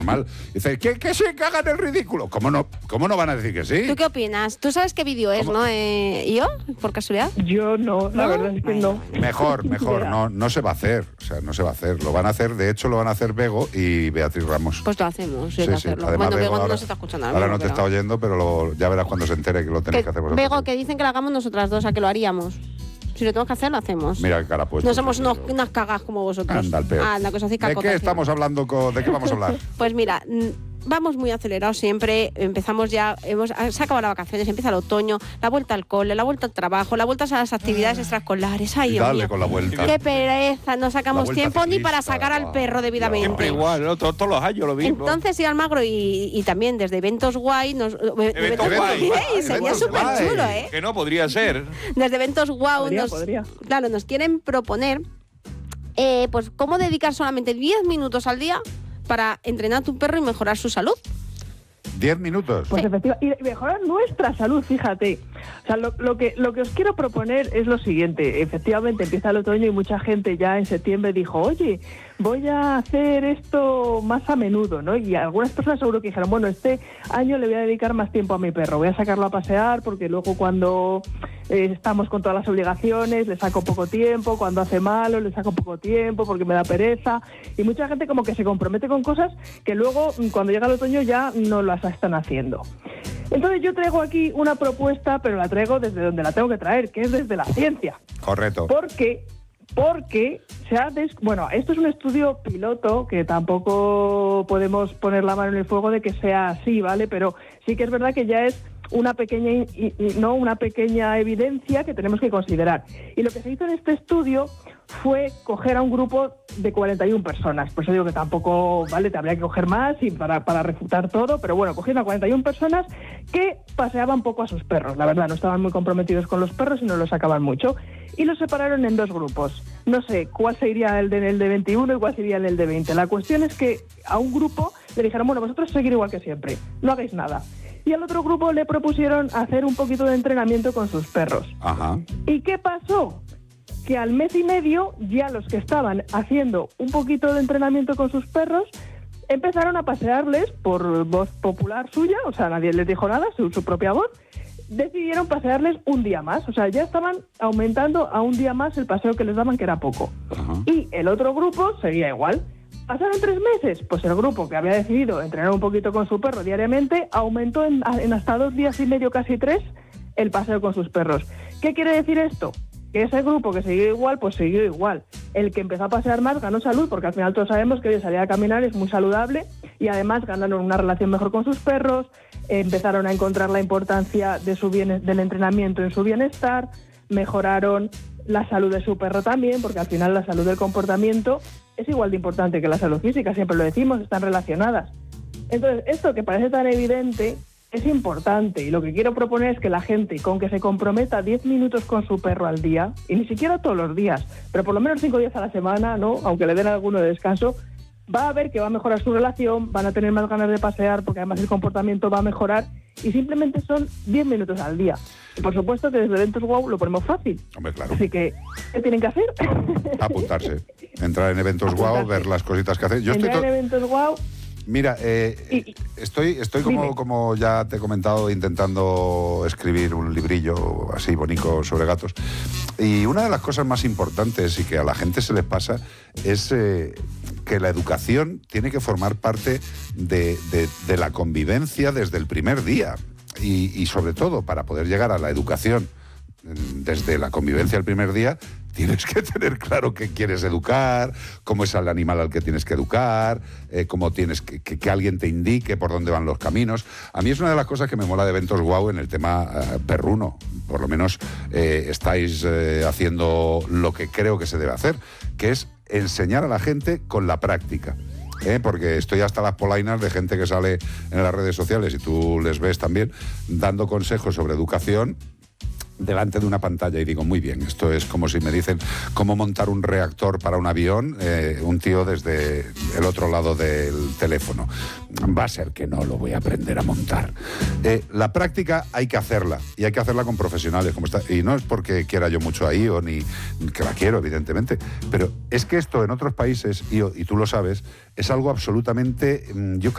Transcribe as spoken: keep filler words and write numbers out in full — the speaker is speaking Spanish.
mal. Dice, ¿qué, qué sí, que hagan el ridículo? ¿Cómo no, ¿Cómo no van a decir que sí? ¿Tú qué opinas? ¿Tú sabes qué vídeo es, no? Eh, ¿Y yo? ¿Por casualidad? Yo no, la ¿No? verdad es que no. Mejor, mejor, no, no se va a hacer. O sea, no se va a hacer. Lo van a hacer, de hecho, lo van a hacer Bego y Beatriz Ramos. Pues lo hacemos, sí, Sí, que sí. hacerlo. Además, Bueno, Bego Bego no ahora- nos está escuchando ahora Ahora mismo, no te pero- está oyendo, pero lo- ya verás cuando se entere que lo tenéis que, Que- hacer vosotros. Bego, que dicen que lo hagamos nosotras dos, a que lo haríamos. Si lo tenemos que hacer, lo hacemos. Mira qué cara ha puesto. No somos sí, unos, pero- unas cagas como vosotros. Anda, el peor. Anda, que os hacéis ¿De cacota qué encima. estamos hablando? co- ¿De qué vamos a hablar? Pues mira, mm, vamos muy acelerados siempre, empezamos ya, hemos, se acabado las vacaciones, empieza el otoño, la vuelta al cole, la vuelta al trabajo, la vuelta a las actividades extraescolares. Ay, Y Dios dale mío. con la vuelta. Qué pereza, no La sacamos vuelta tiempo ni para ciclista, sacar al guau, perro debidamente. Siempre igual, ¿no? Todos, todos los años lo mismo. Entonces, sí, Almagro, y, y también desde Eventos Guay, nos, Eventos Guay. ¡Ey! Sería Eventos súper Guay. chulo, ¿eh? Que no podría ser. Desde Eventos Guau Podría, nos, podría. claro, nos quieren proponer eh, pues cómo dedicar solamente diez minutos al día para entrenar a tu perro y mejorar su salud. Diez minutos. Pues Sí. efectivamente, y mejorar nuestra salud, fíjate. O sea, lo, lo que lo que os quiero proponer es lo siguiente. Efectivamente, empieza el otoño y mucha gente ya en septiembre dijo, oye, voy a hacer esto más a menudo, ¿no? Y algunas personas seguro que dijeron, bueno, este año le voy a dedicar más tiempo a mi perro, voy a sacarlo a pasear porque luego cuando eh, estamos con todas las obligaciones le saco poco tiempo, cuando hace malo le saco poco tiempo porque me da pereza. Y mucha gente como que se compromete con cosas que luego cuando llega el otoño ya no las están haciendo. Entonces yo traigo aquí una propuesta, pero la traigo desde donde la tengo que traer, que es desde la ciencia. Correcto. Porque, porque se ha des... bueno, esto es un estudio piloto que tampoco podemos poner la mano en el fuego de que sea así, ¿vale? Pero sí que es verdad que ya es una pequeña y, y, no una pequeña evidencia que tenemos que considerar. Y lo que se hizo en este estudio fue coger a un grupo de cuarenta y una personas. Por eso digo que tampoco, vale, te habría que coger más y para, para refutar todo, pero bueno, cogieron a cuarenta y una personas que paseaban poco a sus perros. La verdad, no estaban muy comprometidos con los perros y no los sacaban mucho. Y los separaron en dos grupos. No sé cuál sería el de, el de veintiuno y cuál sería el de veinte. La cuestión es que a un grupo le dijeron, bueno, vosotros seguir igual que siempre, no hagáis nada. Y al otro grupo le propusieron hacer un poquito de entrenamiento con sus perros. Ajá. ¿Y qué pasó? Que al mes y medio ya los que estaban haciendo un poquito de entrenamiento con sus perros empezaron a pasearles por voz popular suya, o sea, nadie les dijo nada, su, su propia voz, decidieron pasearles un día más, o sea, ya estaban aumentando a un día más el paseo que les daban, que era poco. Ajá. Y el otro grupo seguía igual. ¿Pasaron tres meses? Pues el grupo que había decidido entrenar un poquito con su perro diariamente aumentó en, en hasta dos días y medio, casi tres, el paseo con sus perros. ¿Qué quiere decir esto? Que ese grupo que siguió igual, pues siguió igual. El que empezó a pasear más ganó salud, porque al final todos sabemos que salir a caminar es muy saludable y además ganaron una relación mejor con sus perros, eh, empezaron a encontrar la importancia de su bien, del entrenamiento en su bienestar, mejoraron la salud de su perro también, porque al final la salud del comportamiento es igual de importante que la salud física, siempre lo decimos, están relacionadas. Entonces, esto que parece tan evidente es importante y lo que quiero proponer es que la gente, con que se comprometa diez minutos con su perro al día, y ni siquiera todos los días, pero por lo menos cinco días a la semana, ¿no? Aunque le den alguno de descanso, va a ver que va a mejorar su relación, van a tener más ganas de pasear porque además el comportamiento va a mejorar y simplemente son diez minutos al día. Y por supuesto que desde Eventos Guau lo ponemos fácil. Hombre, claro. Así que, ¿qué tienen que hacer? Apuntarse. Entrar en Eventos Guau, Apuntarse. ver las cositas que hacen. Yo estoy Entrar to- en Eventos Guau. Mira, eh, Y- estoy, estoy como, Dime. como ya te he comentado, intentando escribir un librillo así bonito sobre gatos. Y una de las cosas más importantes y que a la gente se les pasa es eh, que la educación tiene que formar parte de, de- de la convivencia desde el primer día. Y, y sobre todo, para poder llegar a la educación mm, desde la convivencia el primer día, tienes que tener claro qué quieres educar, cómo es el animal al que tienes que educar, eh, cómo tienes que, que, que alguien te indique por dónde van los caminos. A mí es una de las cosas que me mola de Eventos Guau en el tema eh, perruno. Por lo menos eh, estáis eh, haciendo lo que creo que se debe hacer, que es enseñar a la gente con la práctica. ¿Eh? Porque estoy hasta las polainas de gente que sale en las redes sociales, y tú les ves también, dando consejos sobre educación delante de una pantalla, y digo, muy bien, esto es como si me dicen cómo montar un reactor para un avión, eh, un tío desde el otro lado del teléfono. Va a ser que no lo voy a aprender a montar. Eh, la práctica hay que hacerla, y hay que hacerla con profesionales, como está, y no es porque quiera yo mucho ahí, o ni que la quiero, evidentemente, pero es que esto en otros países, y, y tú lo sabes, es algo absolutamente, yo